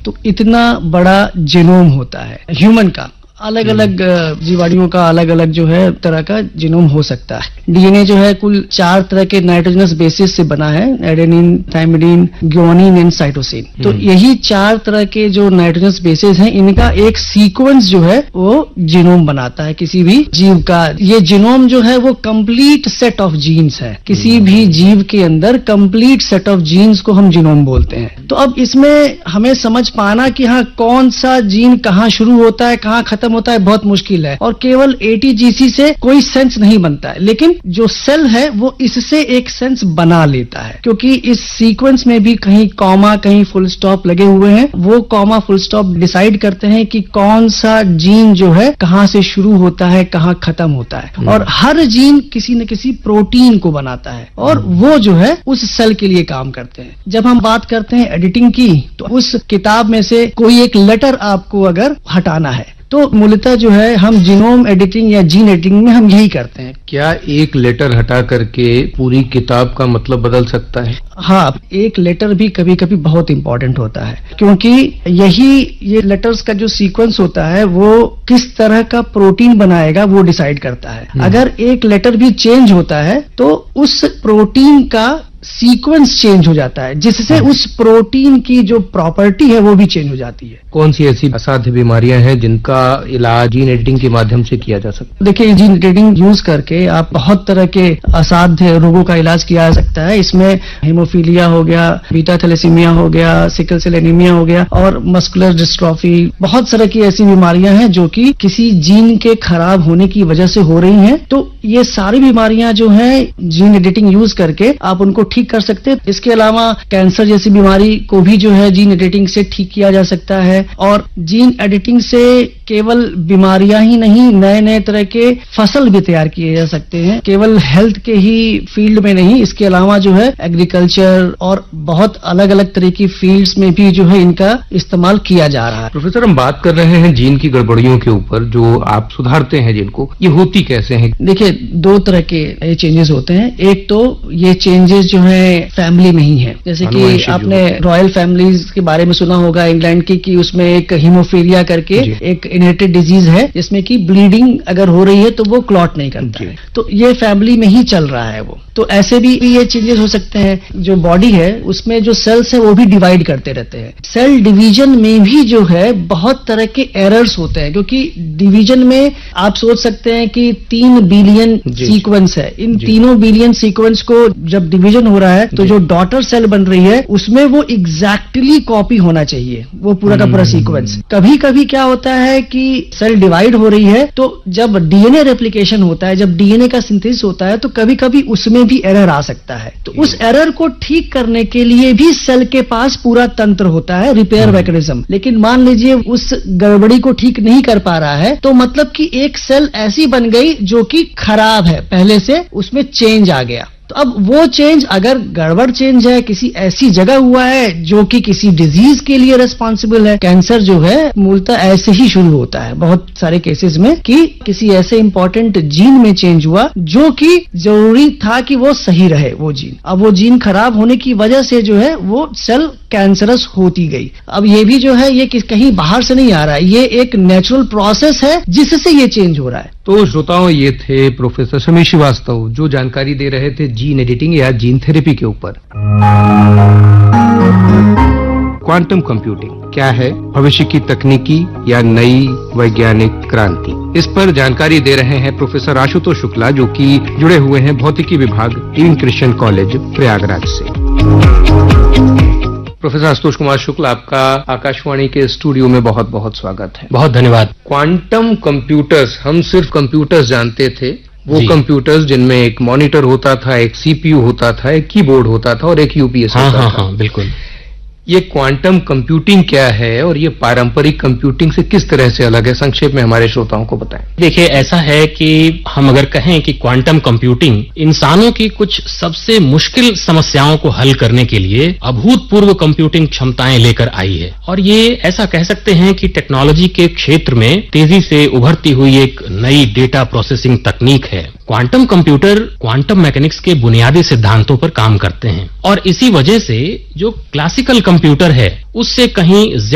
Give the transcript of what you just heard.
तो इतना बड़ा जीनोम होता है ह्यूमन का। अलग अलग जीवाणुओं का अलग अलग जो है तरह का जीनोम हो सकता है। डीएनए जो है कुल 4 तरह के नाइट्रोजनस बेसिस से बना है, एडेनिन, थाइमिडिन, ग्वानिन एंड साइटोसिन। तो यही 4 तरह के जो नाइट्रोजनस बेसिस हैं, इनका एक सीक्वेंस जो है वो जीनोम बनाता है किसी भी जीव का। ये जीनोम जो है वो कंप्लीट सेट ऑफ जीन्स है। किसी भी जीव के अंदर कंप्लीट सेट ऑफ जीन्स को हम जीनोम बोलते हैं। तो अब इसमें हमें समझ पाना कि हाँ कौन सा जीन कहाँ शुरू होता है, कहाँ खत्म होता है, बहुत मुश्किल है। और केवल एटीजीसी से कोई सेंस नहीं बनता है, लेकिन जो सेल है वो इससे एक सेंस बना लेता है, क्योंकि इस सीक्वेंस में भी कहीं कॉमा कहीं फुल स्टॉप लगे हुए हैं। वो कॉमा फुल स्टॉप डिसाइड करते हैं कि कौन सा जीन जो है कहां से शुरू होता है, कहां खत्म होता है। और हर जीन किसी न किसी प्रोटीन को बनाता है और वो जो है उस सेल के लिए काम करते हैं। जब हम बात करते हैं एडिटिंग की, तो उस किताब में से कोई एक लेटर आपको अगर हटाना है तो मूलतः जो है हम जीनोम एडिटिंग या जीन एडिटिंग में हम यही करते हैं। क्या एक लेटर हटा करके पूरी किताब का मतलब बदल सकता है? हाँ, एक लेटर भी कभी कभी बहुत इंपॉर्टेंट होता है, क्योंकि ये लेटर्स का जो सीक्वेंस होता है वो किस तरह का प्रोटीन बनाएगा वो डिसाइड करता है। अगर एक लेटर भी चेंज होता है तो उस प्रोटीन का सीक्वेंस चेंज हो जाता है, जिससे उस प्रोटीन की जो प्रॉपर्टी है वो भी चेंज हो जाती है। कौन सी ऐसी असाध्य बीमारियां हैं जिनका इलाज जीन एडिटिंग के माध्यम से किया जा सकता है? देखिए, जीन एडिटिंग यूज करके आप बहुत तरह के असाध्य रोगों का इलाज किया जा सकता है। इसमें हीमोफीलिया हो गया, बीटा थैलेसीमिया हो गया, सिकल सेल एनीमिया हो गया और मस्कुलर डिस्ट्रॉफी। बहुत तरह की ऐसी बीमारियां हैं जो कि किसी जीन के खराब होने की वजह से हो रही हैं। तो ये सारी बीमारियां जो हैं जीन एडिटिंग यूज करके आप उनको ठीक कर सकते हैं। इसके अलावा कैंसर जैसी बीमारी को भी जो है जीन एडिटिंग से ठीक किया जा सकता है। और जीन एडिटिंग से केवल बीमारियां ही नहीं, नए नए तरह के फसल भी तैयार किए जा सकते हैं। केवल हेल्थ के ही फील्ड में नहीं, इसके अलावा जो है एग्रीकल्चर और बहुत अलग अलग तरह की फील्ड्स में भी जो है इनका इस्तेमाल किया जा रहा है। प्रोफेसर, हम बात कर रहे हैं जीन की गड़बड़ियों के ऊपर, जो आप सुधारते हैं जिनको, ये होती कैसे हैं? देखिए, 2 तरह के ये चेंजेस होते हैं। एक तो ये चेंजेस जो है फैमिली में ही है, जैसे कि आपने रॉयल फैमिलीज के बारे में सुना होगा इंग्लैंड की, कि उसमें एक हीमोफीलिया करके एक इनहेरिटेड डिजीज है, जिसमें कि ब्लीडिंग अगर हो रही है तो वो क्लॉट नहीं करता है। तो ये फैमिली में ही चल रहा है वो। तो ऐसे भी ये चेंजेस हो सकते हैं। जो बॉडी है उसमें जो सेल्स है वो भी डिवाइड करते रहते हैं। सेल डिवीजन में भी जो है बहुत तरह के एरर्स होते हैं, क्योंकि डिवीजन में आप सोच सकते हैं कि 3 बिलियन सीक्वेंस है। इन 3 बिलियन सीक्वेंस को जब डिवीजन हो रहा है तो जो डॉटर सेल बन रही है उसमें वो एग्जैक्टली कॉपी होना चाहिए, वो पूरा का पूरा सीक्वेंस। कभी कभी क्या होता है कि सेल डिवाइड हो रही है तो जब डीएनए रेप्लिकेशन होता है, जब डीएनए का सिंथेसिस होता है, तो कभी कभी उसमें भी एरर आ सकता है। तो उस एरर को ठीक करने के लिए भी सेल के पास पूरा तंत्र होता है, रिपेयर मैकेनिज्म। लेकिन मान लीजिए उस गड़बड़ी को ठीक नहीं कर पा रहा है, तो मतलब कि एक सेल ऐसी बन गई जो कि खराब है, पहले से उसमें चेंज आ गया। तो अब वो चेंज अगर गड़बड़ चेंज है, किसी ऐसी जगह हुआ है जो कि किसी डिजीज के लिए रेस्पॉन्सिबल है। कैंसर जो है मूलतः ऐसे ही शुरू होता है बहुत सारे केसेस में, कि किसी ऐसे इंपॉर्टेंट जीन में चेंज हुआ जो कि जरूरी था कि वो सही रहे वो जीन। अब वो जीन खराब होने की वजह से जो है वो सेल कैंसरस होती गई। अब ये भी जो है ये कहीं बाहर से नहीं आ रहा है, ये एक नेचुरल प्रोसेस है जिससे ये चेंज हो रहा है। तो श्रोताओं, ये थे प्रोफेसर समीर श्रीवास्तव जो जानकारी दे रहे थे जीन एडिटिंग या जीन थेरेपी के ऊपर। क्वांटम कंप्यूटिंग क्या है, भविष्य की तकनीकी या नई वैज्ञानिक क्रांति, इस पर जानकारी दे रहे हैं प्रोफेसर आशुतोष शुक्ला, जो कि जुड़े हुए हैं भौतिकी विभाग डीन क्रिश्चियन कॉलेज प्रयागराज से। प्रोफेसर आशुतोष कुमार शुक्ला, आपका आकाशवाणी के स्टूडियो में बहुत बहुत स्वागत है। बहुत धन्यवाद। क्वांटम कंप्यूटर्स, हम सिर्फ कंप्यूटर्स जानते थे, वो कंप्यूटर्स जिनमें एक मॉनिटर होता था, एक सीपीयू होता था, एक कीबोर्ड होता था और एक यूपीएस होता था। हाँ, बिल्कुल। ये क्वांटम कंप्यूटिंग क्या है और ये पारंपरिक कंप्यूटिंग से किस तरह से अलग है, संक्षेप में हमारे श्रोताओं को बताएं। देखिए, ऐसा है कि हम अगर कहें कि क्वांटम कंप्यूटिंग इंसानों की कुछ सबसे मुश्किल समस्याओं को हल करने के लिए अभूतपूर्व कंप्यूटिंग क्षमताएं लेकर आई है, और ये ऐसा कह सकते हैं कि टेक्नोलॉजी के क्षेत्र में तेजी से उभरती हुई एक नई डेटा प्रोसेसिंग तकनीक है। क्वांटम कंप्यूटर क्वांटम मैकेनिक्स के बुनियादी सिद्धांतों पर काम करते हैं, और इसी वजह से जो क्लासिकल कंप्यूटर है उससे कहीं